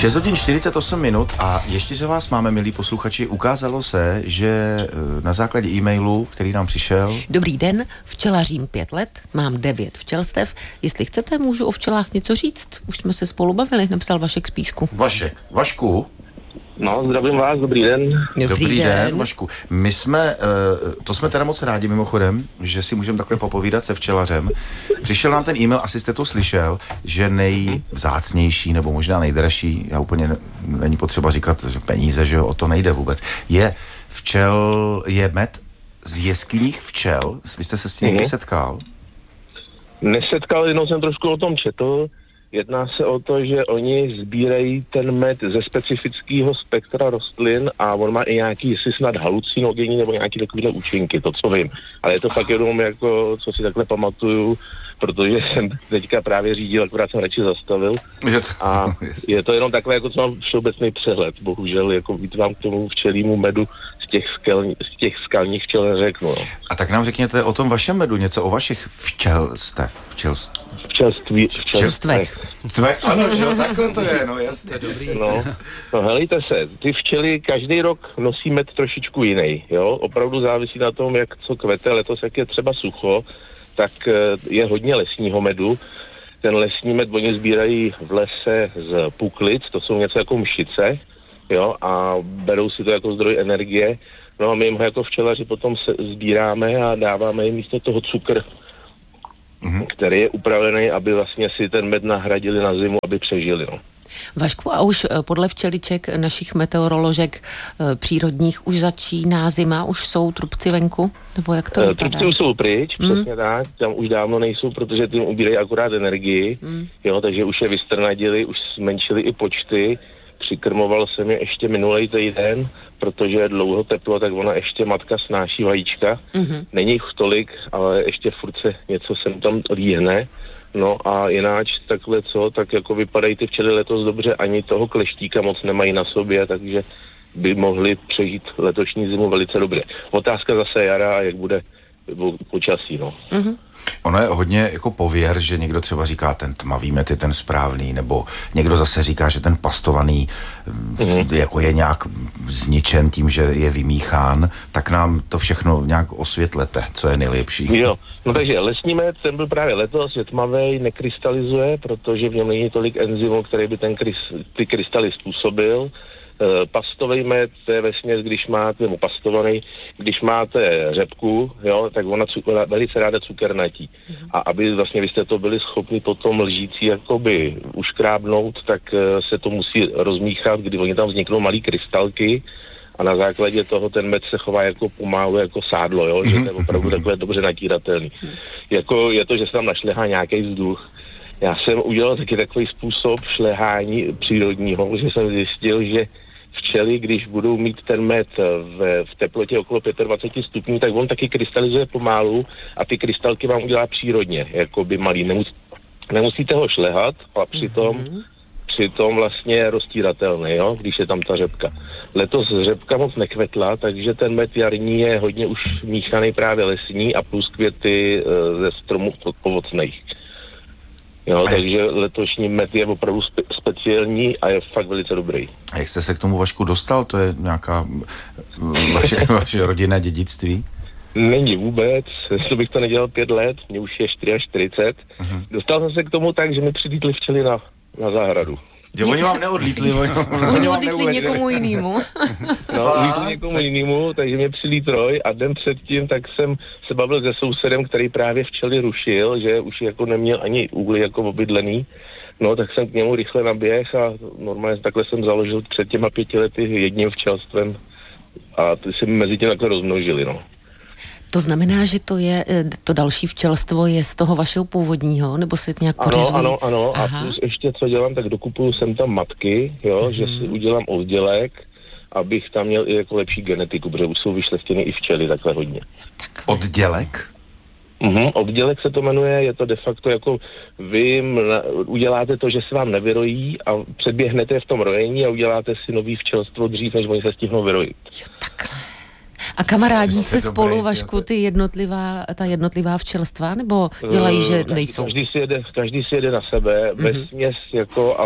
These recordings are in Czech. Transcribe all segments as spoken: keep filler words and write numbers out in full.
šest hodin čtyřicet osm minut a ještě že vás máme, milí posluchači, ukázalo se, že na základě e-mailu, který nám přišel... Dobrý den, včelařím pět let, mám devět včelstev. Jestli chcete, můžu o včelách něco říct. Už jsme se spolu bavili, napsal Vašek z Písku. Vašek, Vašku. No, zdravím vás, dobrý den. Dobrý, Dobrý den. den, den, Vašku. My jsme, to jsme teda moc rádi mimochodem, že si můžeme takhle popovídat se včelařem. Přišel nám ten e-mail, asi jste to slyšel, že nejvzácnější nebo možná nejdražší, já úplně není potřeba říkat že peníze, že o to nejde vůbec, je včel, je med z jeskyních včel. Vy jste se s tím někdy mm-hmm. setkal? Nesetkal, jenom jsem trošku o tom četl. Jedná se o to, že oni sbírají ten med ze specifického spektra rostlin a on má i nějaký, jestli snad halucinogenní nebo nějaký takovýhle účinky, to co vím. Ale je to fakt jenom jako, co si takhle pamatuju, protože jsem teďka právě řídil, akorát jsem radši zastavil. A je to jenom takové, jako co mám všeobecný přehled. Bohužel, jako víc vám k tomu včelímu medu z těch, skel, z těch skalních včel neřeknu. No. A tak nám řekněte o tom vašem medu, něco o vašich včelstev. Včelstv. Včelství. Včelstvech. Tvech, ano, že jo, takhle to je, no jasně. Dobrý. No, no helejte se, ty včely každý rok nosí med trošičku jiný, jo, opravdu závisí na tom, jak co kvete, letos jak je třeba sucho, tak je hodně lesního medu. Ten lesní med oni sbírají v lese z puklic, to jsou něco jako mšice, jo, a berou si to jako zdroj energie. No a my jim ho jako včelaři potom se sbíráme a dáváme jim místo toho cukr, mm-hmm. který je upravený, aby vlastně si ten med nahradili na zimu, aby přežili, no. Vašku, a už podle včeliček našich meteoroložek přírodních už začíná zima, už jsou trubci venku? Nebo jak to vypadá? Trubci už jsou pryč, mm. přesně tak, tam už dávno nejsou, protože tím ubírají akorát energii, mm. jo, takže už je vystrnadili, už zmenšili i počty, přikrmoval jsem je ještě minulej týden, protože je dlouho teplo, tak ona ještě matka snáší vajíčka, mm-hmm. není jich tolik, ale ještě furt se něco sem tam líhne. No a jináč takhle co, tak jako vypadají ty včely letos dobře, ani toho kleštíka moc nemají na sobě, takže by mohli přežít letošní zimu velice dobře. Otázka zase jara, jak bude počasí, no. Mm-hmm. Ono je hodně jako pověr, že někdo třeba říká ten tmavý med je ten správný, nebo někdo zase říká, že ten pastovaný mm-hmm. jako je nějak zničen tím, že je vymíchán, tak nám to všechno nějak osvětlete, co je nejlepší. Jo, no takže lesní med, ten byl právě letos, je tmavý, nekrystalizuje, protože v něm není tolik enzymů, který by ten krys, ty krystaly způsobil. Uh, pastový med, to je vesměs, když máte, nebo pastovaný, když máte řepku, jo, tak ona cu, velice ráda cukernatí. Mm. A aby vlastně vy jste to byli schopni potom lžící jakoby uškrábnout, tak uh, se to musí rozmíchat, kdy oni tam vzniknou malý krystalky a na základě toho ten med se chová jako pomalu, jako sádlo, jo, mm. že to je opravdu takhle dobře natíratelný. Mm. Jako je to, že se tam našlehá nějaký vzduch. Já jsem udělal taky takový způsob šlehání přírodního, že jsem zjistil, že včely, když budou mít ten med v, v teplotě okolo dvacet pět stupňů, tak on taky krystalizuje pomalu a ty krystalky vám udělá přírodně, jako by malý. Nemus, nemusíte ho šlehat a přitom, mm-hmm. přitom vlastně je roztíratelný, jo, když je tam ta řepka. Letos řepka moc nekvetla, takže ten med jarní je hodně už míchaný právě lesní a plus květy e, ze stromů ovocných. Jo, a takže letošní med je opravdu spe- speciální a je fakt velice dobrý. A jak jste se k tomu, Vašku, dostal? To je nějaká vaše, vaše rodinné dědictví? Není vůbec, to bych to nedělal pět let, mě už je čtyřicet čtyři. Uh-huh. Dostal jsem se k tomu tak, že mi přilítli včely na, na zahradu. Jo, oni vám neodlítli, oni, oni vám odlítli někomu jinému. No, odlítli někomu jinému, takže mě přilít Roy a den předtím tak jsem se bavil se sousedem, který právě včely rušil, že už jako neměl ani úly jako obydlený. No, tak jsem k němu rychle naběh a normálně takhle jsem založil před těma pěti lety jedním včelstvem a ty se mezi tím takhle rozmnožili, no. To znamená, že to je, to další včelstvo je z toho vašeho původního, nebo se to nějak pořizují? Ano, ano, ano. Aha. A plus ještě co dělám, tak dokupuju sem tam matky, jo, mm. že si udělám oddělek, abych tam měl i jako lepší genetiku, protože už jsou vyšlechtěny i včely takhle hodně. Oddělek? Mhm, oddělek se to jmenuje, je to de facto jako vy mna, uděláte to, že se vám nevyrojí a předběhnete v tom rojení a uděláte si nový včelstvo dřív, než oni se stihnou vyrojit. Jo, takhle. A kamarádí se spolu, Vašku, ty jednotlivá, ta jednotlivá včelstva, nebo dělají, že každý, nejsou? Každý si jede, každý si jede na sebe, mm-hmm. vesměs jako, ale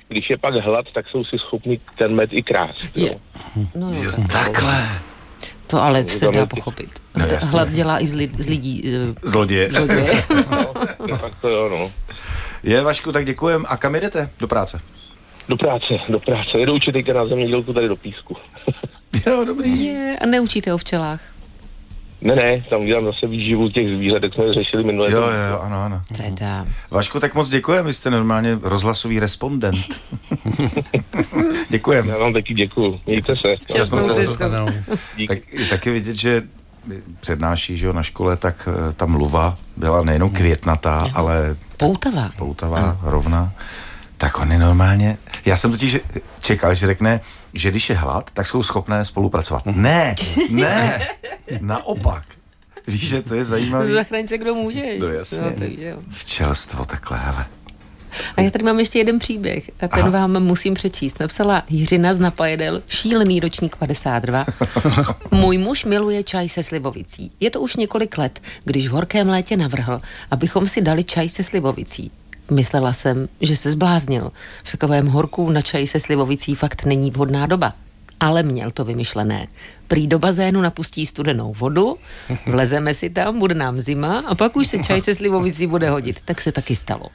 když je pak hlad, tak jsou si schopni ten med i krást. Jo. No jo, Jo, takhle. to ale se dá pochopit. No, jasně. Hlad dělá i z, li, z lidí. Zloděje. Zloděje. No, tak to jo, no. Je, Vašku, tak děkujem. A kam jdete? Do práce? Do práce, do práce. Jedu učit teďka na zemědělku tady do Písku. Jo, dobrý. Je, a neučíte o včelách? Ne, ne, tam dělám zase výživu těch zvířat, jak jsme řešili minulé. Jo, jo, jo, ano, ano. Teda. Vašku, tak moc děkujem, vy jste normálně rozhlasový respondent. Děkujem. Já vám taky děkuju. Mějte se. Šťastnou cestu. Díky. Tak taky vidět, že přednáší, že jo, na škole, tak eh, ta mluva byla nejenom květnatá, ale Poutavá. poutavá, rovná. Tak on je normálně... Já jsem totiž čekal, že řekne, že když je hlad, tak jsou schopné spolupracovat. Ne, ne, naopak. Víš, že to je zajímavé. Zachraň se, kdo můžeš. No jasně. No, takže jo. Včelstvo takhle, hele. A já tady mám ještě jeden příběh a ten Aha. vám musím přečíst. Napsala Jiřina z Napajedel, šílený ročník padesát dva. Můj muž miluje čaj se slivovicí. Je to už několik let, když v horkém létě navrhl, abychom si dali čaj se slivovicí. Myslela jsem, že se zbláznil. V takovém horku na čaj se slivovicí fakt není vhodná doba. Ale měl to vymyšlené. Prý do bazénu napustí studenou vodu, vlezeme si tam, bude nám zima a pak už se čaj se slivovicí bude hodit. Tak se taky stalo.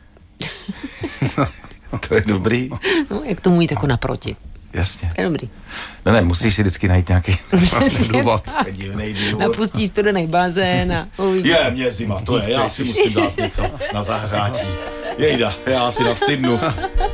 To je dobrý. No, jak tomu jít jako naproti. Jasně. To je dobrý. No ne, musíš si vždycky najít nějaký důvod. tak. Divnej důvod. Napustí studený bazén a uvidí. Je, mě zima, to je, já si musím dát něco na zahřátí. Jejda, já si nastydnu.